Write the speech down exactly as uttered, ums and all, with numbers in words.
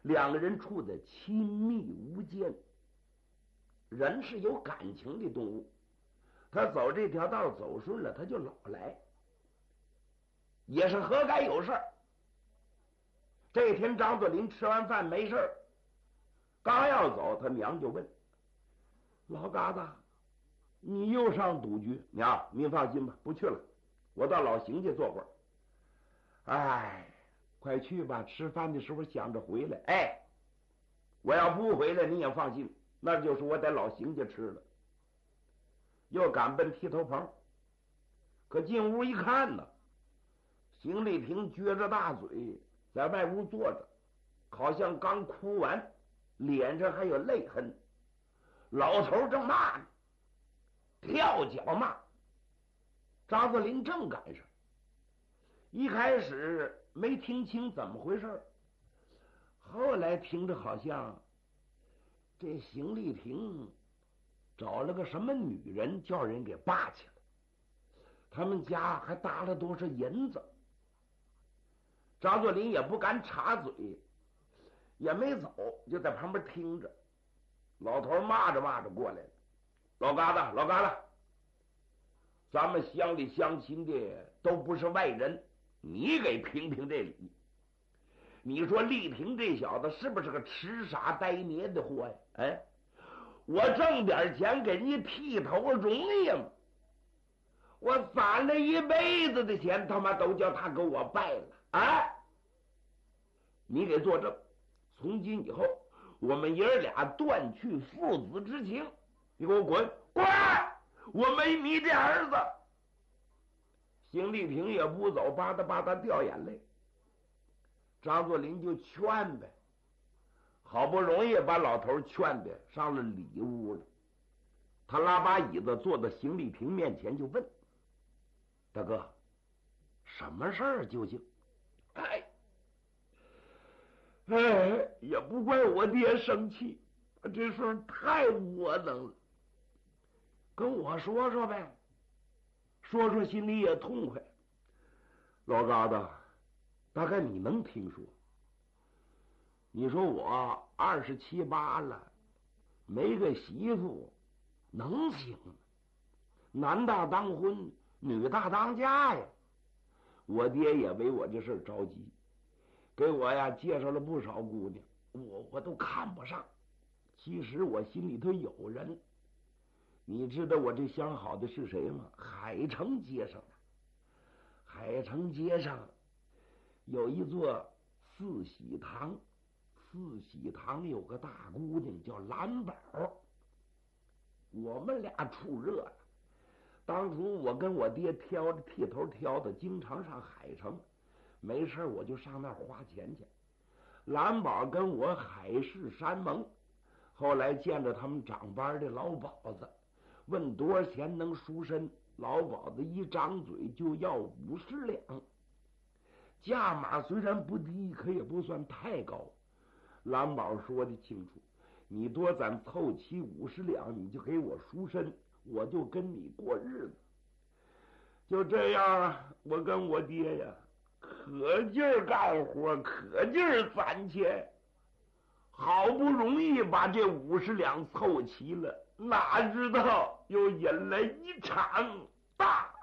两个人处的亲密无间。人是有感情的动物，他走这条道走顺了，他就老来，也是何该有事儿。这天张作霖吃完饭没事儿，刚要走，他娘就问：“老嘎子，你又上赌局？娘，您放心吧，不去了，我到老邢家坐会儿。”哎，快去吧，吃饭的时候想着回来。哎，我要不回来你也放心，那就是我在老邢家吃了。又赶奔剃头棚，可进屋一看呢，邢丽萍撅着大嘴在外屋坐着，好像刚哭完，脸上还有泪痕。老头正骂呢，跳脚骂。张作霖正赶上，一开始没听清怎么回事，后来听着好像这邢丽萍找了个什么女人，叫人给扒去了，他们家还搭了多少银子。张作霖也不敢插嘴，也没走，就在旁边听着。老头骂着骂着过来了：“老嘎子，老嘎子，咱们乡里乡亲的都不是外人，你给评评这理。你说丽萍这小子是不是个痴傻呆捏的货呀？哎，我挣点钱给你剃头容易吗？我攒了一辈子的钱，他妈都叫他给我败了啊！你给作证，从今以后我们爷儿俩断去父子之情。你给我滚滚！我没你这儿子。”邢丽萍也不走，吧嗒吧嗒掉眼泪。张作霖就劝呗，好不容易把老头劝的上了里屋了。他拉把椅子坐到邢丽萍面前，就问：“大哥，什么事儿究竟？”哎哎，也不怪我爹生气，这事儿太窝囊了。跟我说说呗，说说心里也痛快。老嘎子，大概你能听说。你说我二十七八了，没个媳妇，能行吗？男大当婚，女大当嫁呀。我爹也为我这事着急，给我呀介绍了不少姑娘，我我都看不上。其实我心里头有人。你知道我这相好的是谁吗？海城街上的。海城街上有一座四喜堂，四喜堂有个大姑娘叫蓝宝，我们俩处热了。当初我跟我爹挑着剃头挑的，经常上海城，没事我就上那儿花钱去。蓝宝跟我海誓山盟，后来见着他们长班的老鸨子，问多少钱能赎身，老鸨子一张嘴就要五十两，价码虽然不低，可也不算太高。蓝宝说的清楚，你多攒凑齐五十两，你就给我赎身，我就跟你过日子。就这样啊，我跟我爹呀，可劲儿干活，可劲儿攒钱，好不容易把这五十两凑齐了，哪知道又引来一场大